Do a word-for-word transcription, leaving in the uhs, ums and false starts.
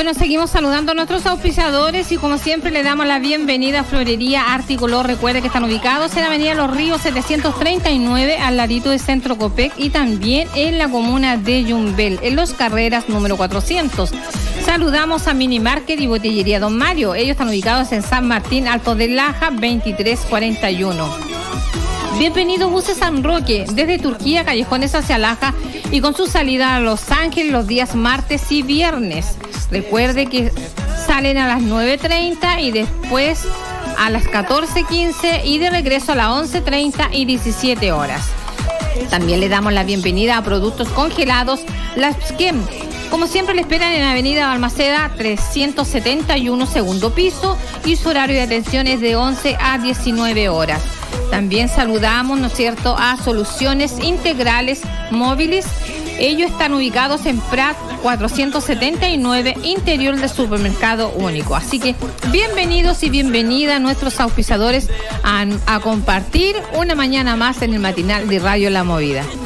Bueno, seguimos saludando a nuestros auspiciadores y como siempre le damos la bienvenida a Florería Arte y Color. Recuerde que están ubicados en Avenida Los Ríos setecientos treinta y nueve, al ladito de Centro Copec, y también en la comuna de Yumbel, en Los Carreras número cuatrocientos. Saludamos a Mini Market y Botillería Don Mario. Ellos están ubicados en San Martín, Alto de Laja, veintitrés cuarenta y uno. Bienvenido Buses San Roque, desde Turquía, Callejones hacia Laja, y con su salida a Los Ángeles los días martes y viernes. Recuerde que salen a las nueve treinta y después a las catorce quince y de regreso a las once treinta y diecisiete horas. También le damos la bienvenida a Productos Congelados Lapsquem. Como siempre le esperan en Avenida Balmaceda trescientos setenta y uno, segundo piso, y su horario de atención es de once a diecinueve horas. También saludamos, ¿no es cierto?, a Soluciones Integrales Móviles. Ellos están ubicados en Prat cuatrocientos setenta y nueve, interior del Supermercado Único. Así que bienvenidos y bienvenidas nuestros auspiciadores a, a compartir una mañana más en el matinal de Radio La Movida.